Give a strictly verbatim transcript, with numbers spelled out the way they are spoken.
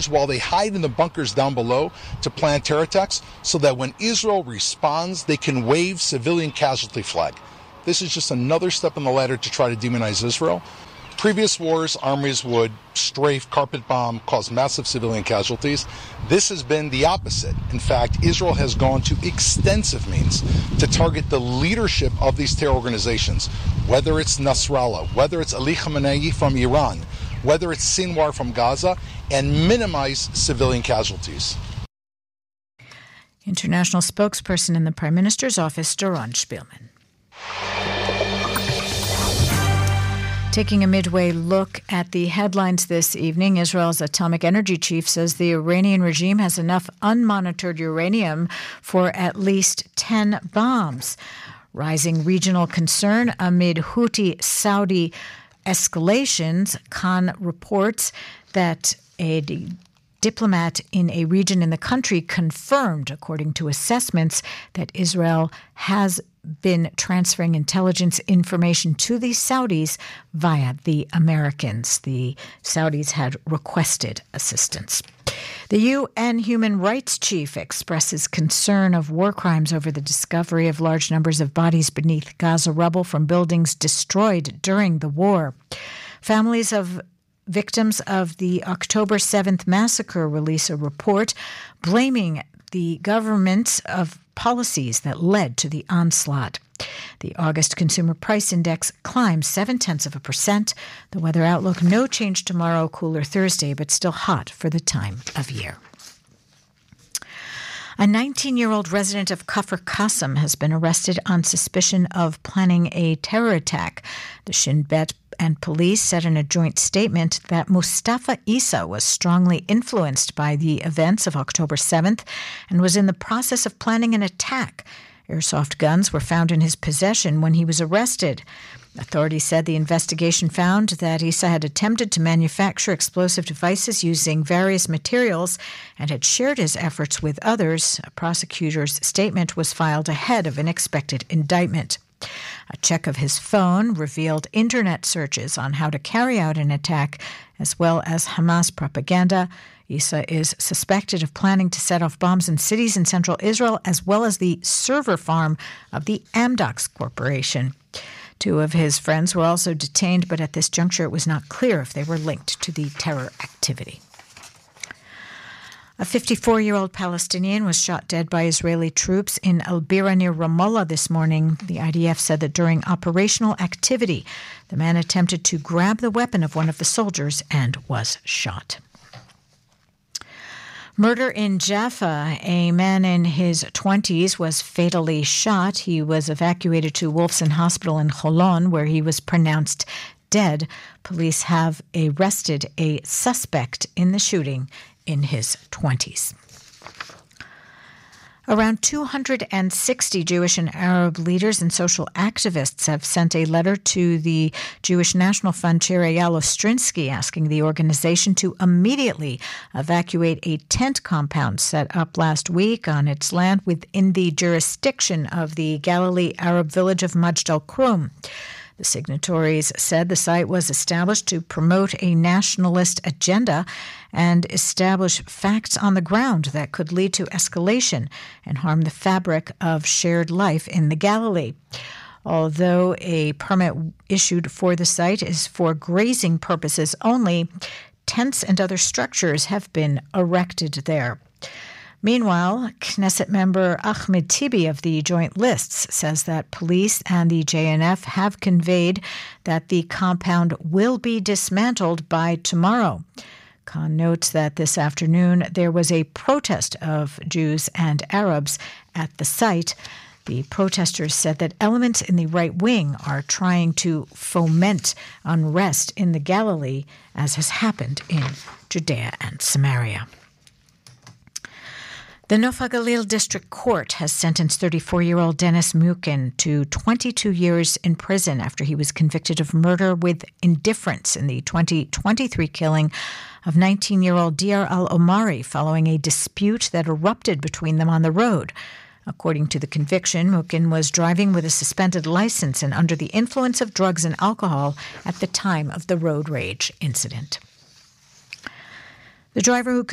soldiers while they hide in the bunkers down below to plan terror attacks so that when Israel responds, they can wave civilian casualty flag. This is just another step on the ladder to try to demonize Israel. Previous wars, armies would strafe, carpet bomb, cause massive civilian casualties. This has been the opposite. In fact, Israel has gone to extensive means to target the leadership of these terror organizations, whether it's Nasrallah, whether it's Ali Khamenei from Iran, whether it's Sinwar from Gaza, and minimize civilian casualties. International spokesperson in the Prime Minister's office, Doron Shpilman. Taking a midway look at the headlines this evening, Israel's atomic energy chief says the Iranian regime has enough unmonitored uranium for at least ten bombs. Rising regional concern amid Houthi-Saudi escalations, Khan reports that a diplomat in a region in the country confirmed, according to assessments, that Israel has been transferring intelligence information to the Saudis via the Americans. The Saudis had requested assistance. The U N Human Rights Chief expresses concern of war crimes over the discovery of large numbers of bodies beneath Gaza rubble from buildings destroyed during the war. Families of victims of the October seventh massacre release a report blaming the governments of policies that led to the onslaught. The August Consumer Price Index climbs seven-tenths of a percent. The weather outlook, no change tomorrow, cooler Thursday, but still hot for the time of year. A nineteen-year-old resident of Kafr Qasim has been arrested on suspicion of planning a terror attack. The Shin Bet and police said in a joint statement that Mustafa Isa was strongly influenced by the events of October seventh and was in the process of planning an attack. Airsoft guns were found in his possession when he was arrested. Authorities said the investigation found that Isa had attempted to manufacture explosive devices using various materials and had shared his efforts with others. A prosecutor's statement was filed ahead of an expected indictment. A check of his phone revealed internet searches on how to carry out an attack, as well as Hamas propaganda. Isa is suspected of planning to set off bombs in cities in central Israel, as well as the server farm of the Amdocs Corporation. Two of his friends were also detained, but at this juncture it was not clear if they were linked to the terror activity. A fifty-four-year-old Palestinian was shot dead by Israeli troops in Al-Bira near Ramallah this morning. The I D F said that during operational activity, the man attempted to grab the weapon of one of the soldiers and was shot. Murder in Jaffa. A man in his twenties was fatally shot. He was evacuated to Wolfson Hospital in Holon, where he was pronounced dead. Police have arrested a suspect in the shooting in his twenties. Around two hundred sixty Jewish and Arab leaders and social activists have sent a letter to the Jewish National Fund chair Eyal Ostrinsky asking the organization to immediately evacuate a tent compound set up last week on its land within the jurisdiction of the Galilee Arab village of Majd al-Krum. The signatories said the site was established to promote a nationalist agenda and establish facts on the ground that could lead to escalation and harm the fabric of shared life in the Galilee. Although a permit issued for the site is for grazing purposes only, tents and other structures have been erected there. Meanwhile, Knesset member Ahmed Tibi of the Joint Lists says that police and the J N F have conveyed that the compound will be dismantled by tomorrow. Khan notes that this afternoon there was a protest of Jews and Arabs at the site. The protesters said that elements in the right wing are trying to foment unrest in the Galilee, as has happened in Judea and Samaria. The Nof HaGalil District Court has sentenced thirty-four-year-old Dennis Mukin to twenty-two years in prison after he was convicted of murder with indifference in the twenty twenty-three killing of nineteen-year-old Diyar al-Omari following a dispute that erupted between them on the road. According to the conviction, Mukin was driving with a suspended license and under the influence of drugs and alcohol at the time of the road rage incident. The driver who